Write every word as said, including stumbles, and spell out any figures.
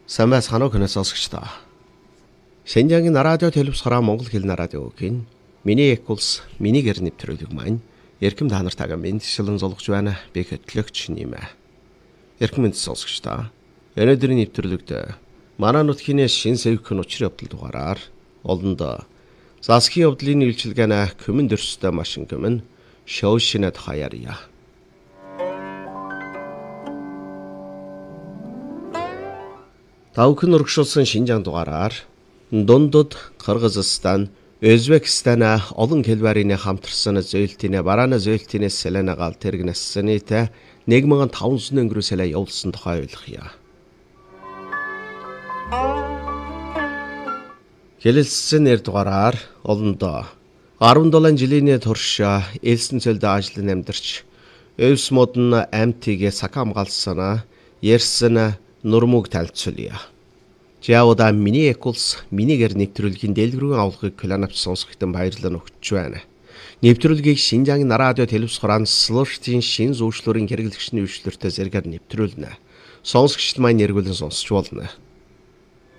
Сайн байцгаана уу сонсогчдоо. Шинжаагийн радио телевизороо Монгол хэлний радиогийн миний экулс миний гэр нэвтрүүлэг маань эрхэм та нартайгаа мэдчилэн зулгаж байна. Би хөтлөгч нэмэ. Эрхэм мэнд сонсогчдоо. Өнөөдрийн нэвтрүүлэгт манай нутгийн шин сэвхэн учрын явдал дугаараар олондоо засгийн явдлын үйлчилгээний команд өрсөлдөй машин гэмэн шоу шинэт хаяарья. Тавхан урагшуулсан Шинжаан дугаараар дундад Кыргызстан, Өзбекстан олон хэлбэрийн хамтарсан зөөлтийн бараана зөөлтийн сэлэнагаал тэргнэссэнитэй нэг мянган таван зуун өнгөрөө сэлэ явуулсан тухай ойлгоё. Хэлэлцсэн нэр дугаараар олондоо арван долоо жилийн турш элсэн цөлд ажлын амьдарч өвс модон амтыг сакамгалсан ярьсан нурмуг талцуулъя. Жауда миний экулс миний гэр нэвтрүүлгийн дэлгэрэн авлагыг кланапс сонсохтон баярлан өгч байна. Нэвтрүүлгийг Шинжаагийн радио телевизорын слуштын шин зөвшлөрийн хэрэглэгчний өвчлөлтөөр зэрэгээр нэвтрүүлнэ. Сонсогчд маань эргүүлэн сонсч болно.